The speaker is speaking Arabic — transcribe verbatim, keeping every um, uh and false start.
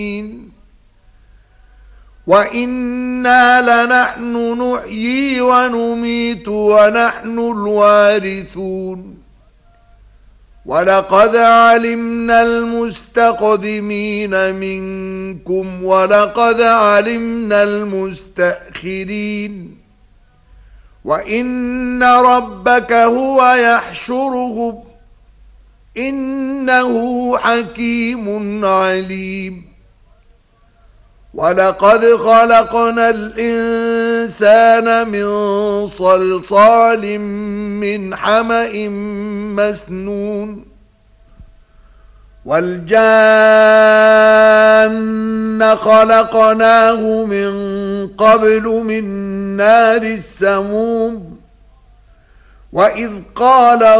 وَإِنَّا لَنَحْنُ نُحْيِي وَنُمِيتُ وَنَحْنُ الْوَارِثُونَ وَلَقَدْ عَلِمْنَا الْمُسْتَقْدِمِينَ مِنكُمْ وَلَقَدْ عَلِمْنَا الْمُسْتَأْخِرِينَ وَإِنَّ رَبَّكَ هُوَ يَحْشُرُهُمْ إِنَّهُ حَكِيمٌ عَلِيمٌ وَلَقَدْ خَلَقْنَا الْإِنسَانَ مِنْ صَلْصَالٍ مِنْ حَمَإٍ مَسْنُونٍ وَالْجَانَّ خَلَقْنَاهُ مِنْ قَبْلُ مِنْ نَارِ السَّمُومِ وَإِذْ قَالَ